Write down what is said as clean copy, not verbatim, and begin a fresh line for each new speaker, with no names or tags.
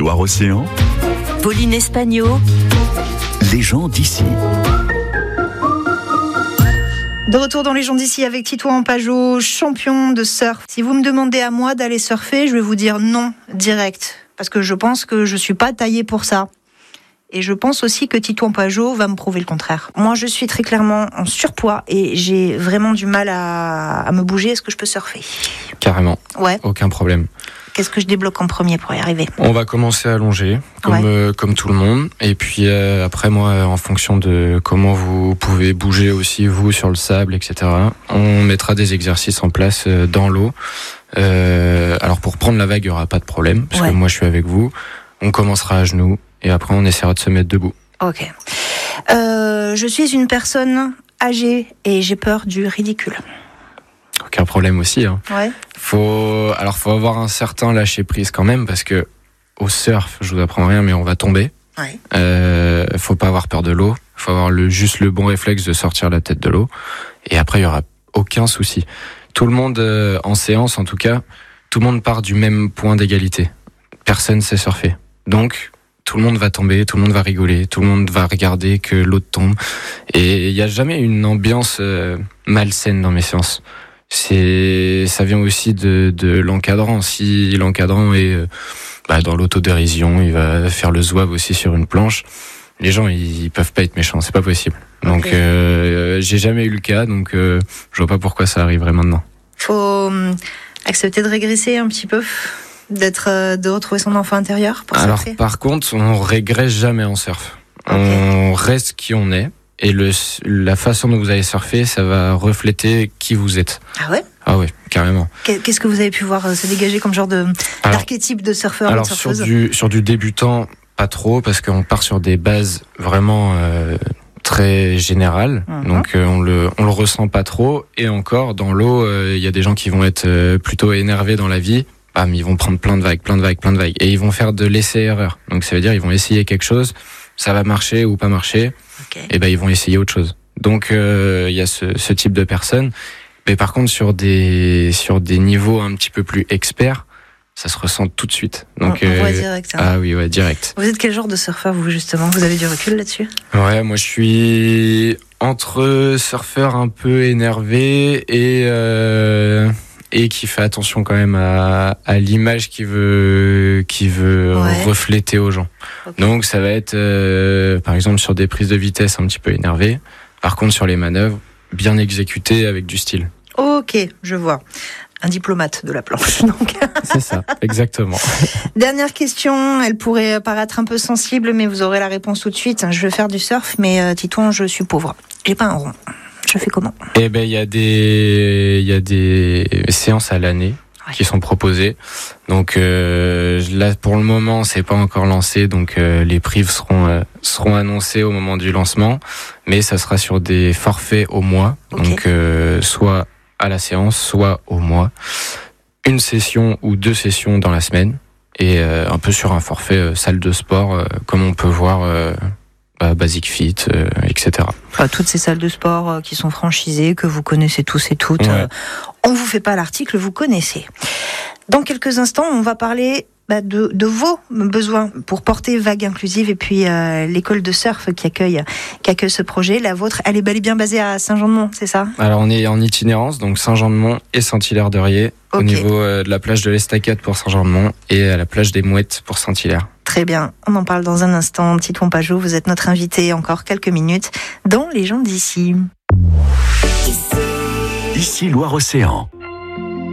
Loire-Océan,
Pauline Espagno,
les gens d'ici.
De retour dans les gens d'ici avec Titouan Pageau, champion de surf. Si vous me demandez à moi d'aller surfer, je vais vous dire non, direct. Parce que je pense que je suis pas taillée pour ça. Et je pense aussi que Titouan Pageau va me prouver le contraire. Moi, je suis très clairement en surpoids et j'ai vraiment du mal à me bouger. Est-ce que je peux surfer ?
Carrément.
Ouais.
Aucun problème.
Qu'est-ce que je débloque en premier pour y arriver ?
On va commencer à allonger, comme tout le monde. Et puis après, moi, en fonction de comment vous pouvez bouger aussi, vous, sur le sable, etc., on mettra des exercices en place dans l'eau. Alors, pour prendre la vague, il n'y aura pas de problème, parce que moi, je suis avec vous. On commencera à genoux, et après, on essaiera de se mettre debout.
Ok. Je suis une personne âgée et j'ai peur du ridicule.
Aucun problème aussi. Hein.
Ouais.
Faut avoir un certain lâcher prise quand même, parce que au surf, je vous apprends rien, mais on va tomber.
Ouais.
Faut pas avoir peur de l'eau. Faut avoir juste le bon réflexe de sortir la tête de l'eau. Et après, il y aura aucun souci. Tout le monde, en séance en tout cas, tout le monde part du même point d'égalité. Personne sait surfer. Donc, tout le monde va tomber, tout le monde va rigoler, tout le monde va regarder que l'autre tombe. Et il n'y a jamais une ambiance malsaine dans mes séances. Ça vient aussi de l'encadrant. Si l'encadrant est dans l'autodérision, il va faire le zouave aussi sur une planche. Les gens, ils peuvent pas être méchants, c'est pas possible. Donc, j'ai jamais eu le cas, donc je vois pas pourquoi ça arriverait maintenant.
Faut accepter de régresser un petit peu, de retrouver son enfant intérieur pour surfer.
Alors, par contre, on régresse jamais en surf. Okay. On reste qui on est. Et la façon dont vous allez surfer, ça va refléter qui vous êtes.
Ah ouais ?
Ah oui, carrément.
Qu'est-ce que vous avez pu voir se dégager comme genre d'archétype de surfeur ou de surfeuse ?
sur du débutant, pas trop, parce qu'on part sur des bases vraiment très générales. Donc on le ressent pas trop. Et encore, dans l'eau, il y a des gens qui vont être plutôt énervés dans la vie. Mais ils vont prendre plein de vagues. Et ils vont faire de l'essai-erreur. Donc ça veut dire ils vont essayer quelque chose, ça va marcher ou pas marcher. Okay. Et ils vont essayer autre chose. Donc il y a ce type de personnes. Mais par contre sur des niveaux un petit peu plus experts, ça se ressent tout de suite. Donc
on voit direct. Hein.
Ah oui, ouais, direct.
Vous êtes quel genre de surfeur vous justement ? Vous avez du recul là-dessus ?
Ouais, moi je suis entre surfeur un peu énervé et qui fait attention quand même à l'image qu'il veut refléter aux gens. Okay. Donc ça va être par exemple sur des prises de vitesse un petit peu énervé. Par contre sur les manœuvres, bien exécutées avec du style.
Ok, je vois. Un diplomate de la planche, donc.
C'est ça, exactement.
Dernière question, elle pourrait paraître un peu sensible, mais vous aurez la réponse tout de suite. Je veux faire du surf, mais Titouan, je suis pauvre. J'ai pas un rond. Je fais comment ?
Il y a des séances à l'année qui sont proposées. Donc là, pour le moment, c'est pas encore lancé, donc les prix seront annoncés au moment du lancement, mais ça sera sur des forfaits au mois. Okay. Donc soit à la séance, soit au mois. Une session ou 2 sessions dans la semaine, et un peu sur un forfait salle de sport, comme on peut voir Basic Fit, etc.
Toutes ces salles de sport qui sont franchisées, que vous connaissez tous et toutes. Ouais. On vous fait pas l'article, vous connaissez. Dans quelques instants, on va parler de vos besoins pour porter Vague Inclusive et puis l'école de surf qui accueille ce projet. La vôtre, elle est bel et bien basée à Saint-Jean-de-Mont, c'est ça ? Alors
on est en itinérance, donc Saint-Jean-de-Mont et Saint-Hilaire-de-Riez, au niveau de la plage de l'Estacade pour Saint-Jean-de-Mont et à la plage des Mouettes pour Saint-Hilaire.
Très bien, on en parle dans un instant. Titouan Pageau, vous êtes notre invité encore quelques minutes dans Les gens d'ici.
Ici Loire-Océan.